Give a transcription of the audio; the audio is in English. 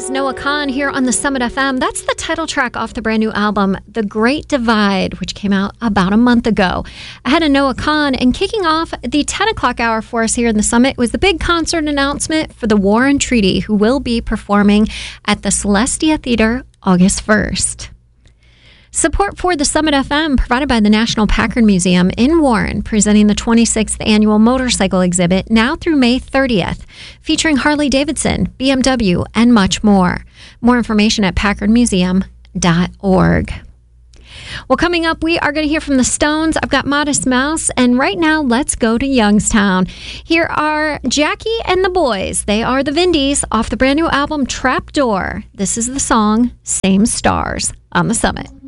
Boys, Noah Kahan here on the Summit FM. That's the title track off the brand new album, The Great Divide, which came out about a month ago. Ahead of Noah Kahan, and kicking off the 10 o'clock hour for us here in the Summit was the big concert announcement for the War and Treaty, who will be performing at the Celestia Theater August 1st. Support for the Summit FM provided by the National Packard Museum in Warren, presenting the 26th annual motorcycle exhibit now through May 30th, featuring Harley-Davidson, BMW, and much more. More information at packardmuseum.org. Well, coming up, we are going to hear from the Stones. I've got Modest Mouse, and right now, let's go to Youngstown. Here are Jackie and the Boys. They are the Vindies off the brand new album Trapdoor. This is the song Same Stars on the Summit.